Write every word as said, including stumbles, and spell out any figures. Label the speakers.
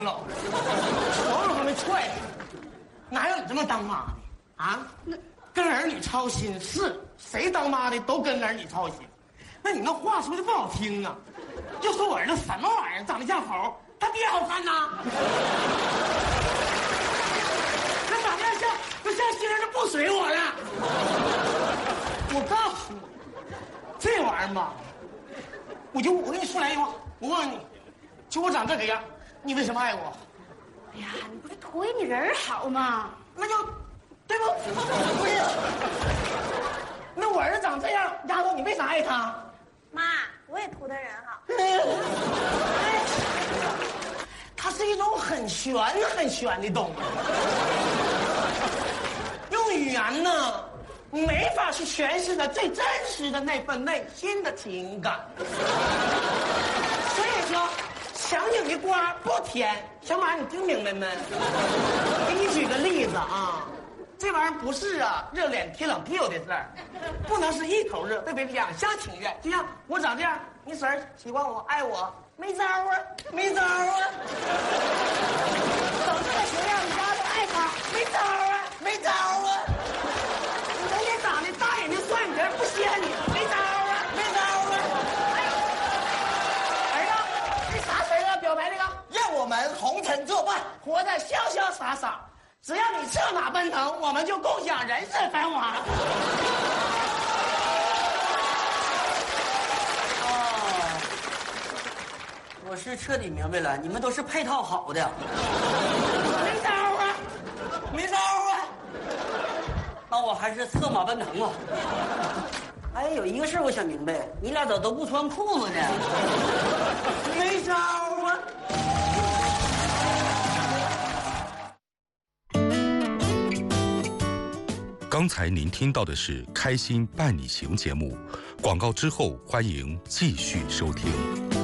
Speaker 1: 了，床上还没踹呢，哪有你这么当妈的啊？那跟儿女操心是谁当妈的都跟儿女操心，那你那话说的不好听啊，就说我儿子什么玩意儿，长得像猴，他爹好看呐，那长得像那像星儿就不随我了。我告诉你，这玩意儿吧，我就我跟你说来一句话，我问你，就我长这个样，你为什么爱我？
Speaker 2: 哎呀，你不是图你人好吗？
Speaker 1: 那就，对不？不是。那我儿子长这样，丫头，你为啥爱他？
Speaker 2: 妈，我也图他人好。
Speaker 1: 它是一种很玄很玄的东西，用语言呢没法去诠释的最真实的那份内心的情感。所以说，强扭的瓜不甜。小马，你听明白没？给你举个例子啊，这玩意儿不是啊热脸贴冷屁股的事儿，不能是一头热，对不对？两厢情愿。就像我长这样，你婶儿喜欢我爱我，没招啊，没招啊。
Speaker 2: 长这个形样，你丫头爱他，
Speaker 1: 没招啊，没招啊。你瞅你长得大眼睛双眼皮不稀罕你，没招啊，没招啊。儿子，这啥词儿啊？表白这个，让我们红尘作伴，活得潇潇洒洒。只要你策马奔腾，我们就共享人世繁华。
Speaker 3: 哦，我是彻底明白了，你们都是配套好的。
Speaker 1: 没招啊，没招啊。
Speaker 3: 那我还是策马奔腾吧。哎，有一个事我想明白，你俩咋都不穿裤子呢？
Speaker 1: 没招啊。
Speaker 4: 刚才您听到的是《开心伴你行》节目，广告之后欢迎继续收听。